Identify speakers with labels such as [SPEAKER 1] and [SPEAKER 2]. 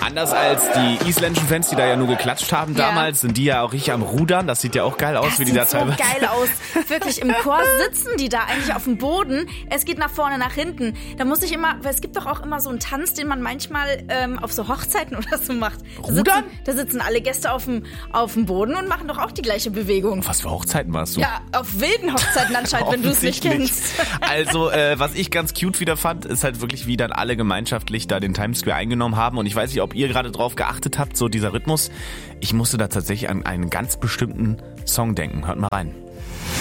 [SPEAKER 1] Anders als die isländischen Fans, die da ja nur geklatscht haben damals, sind die ja auch richtig am Rudern. Das sieht ja auch geil aus,
[SPEAKER 2] Das
[SPEAKER 1] wie die da
[SPEAKER 2] sieht so
[SPEAKER 1] teilweise.
[SPEAKER 2] geil aus. Wirklich, im Chor sitzen die da eigentlich auf dem Boden. Es geht nach vorne, nach hinten. Da muss ich immer, weil es gibt doch auch immer so einen Tanz, den man manchmal auf so Hochzeiten oder so macht.
[SPEAKER 1] Rudern?
[SPEAKER 2] Da sitzen alle Gäste auf dem Boden und machen doch auch die gleiche Bewegung.
[SPEAKER 1] Was für Hochzeiten warst du?
[SPEAKER 2] Ja, auf wilden Hochzeiten anscheinend, wenn du es nicht kennst.
[SPEAKER 1] Also, was ich ganz cute wieder fand, ist halt wirklich, wie dann alle gemeinschaftlich da den Times Square eingenommen haben. Und ich weiß nicht, ob ihr gerade drauf geachtet habt, so dieser Rhythmus. Ich musste da tatsächlich an einen ganz bestimmten Song denken. Hört mal rein.